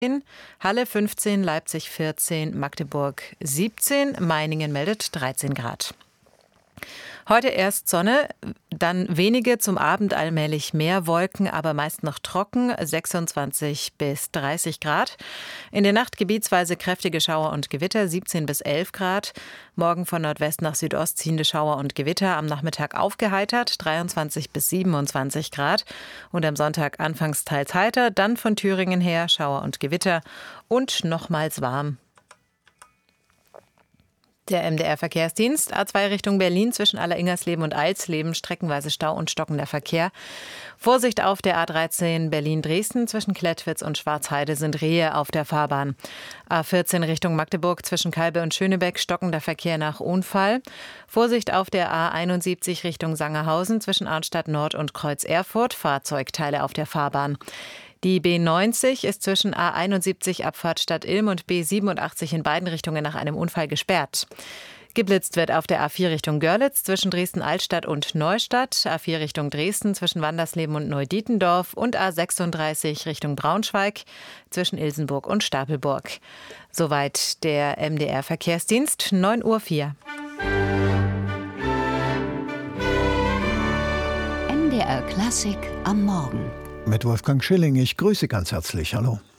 Halle 15, Leipzig 14, Magdeburg 17, Meiningen meldet 13 Grad. Heute erst Sonne, dann wenige, zum Abend allmählich mehr Wolken, aber meist noch trocken, 26 bis 30 Grad. In der Nacht gebietsweise kräftige Schauer und Gewitter, 17 bis 11 Grad. Morgen von Nordwest nach Südost ziehende Schauer und Gewitter, am Nachmittag aufgeheitert, 23 bis 27 Grad. Und am Sonntag anfangs teils heiter, dann von Thüringen her Schauer und Gewitter und nochmals warm. Der MDR-Verkehrsdienst, A2 Richtung Berlin zwischen Alleringersleben und Eilsleben, streckenweise Stau und stockender Verkehr. Vorsicht auf der A13 Berlin-Dresden, zwischen Klettwitz und Schwarzheide sind Rehe auf der Fahrbahn. A14 Richtung Magdeburg zwischen Calbe und Schönebeck, stockender Verkehr nach Unfall. Vorsicht auf der A71 Richtung Sangerhausen, zwischen Arnstadt Nord und Kreuz Erfurt, Fahrzeugteile auf der Fahrbahn. Die B90 ist zwischen A71 Abfahrt Stadt Ilm und B87 in beiden Richtungen nach einem Unfall gesperrt. Geblitzt wird auf der A4 Richtung Görlitz zwischen Dresden-Altstadt und Neustadt, A4 Richtung Dresden zwischen Wandersleben und Neudietendorf und A36 Richtung Braunschweig zwischen Ilsenburg und Stapelburg. Soweit der MDR-Verkehrsdienst, 9:04 Uhr. MDR Klassik am Morgen. Mit Wolfgang Schilling, ich grüße ganz herzlich. Hallo.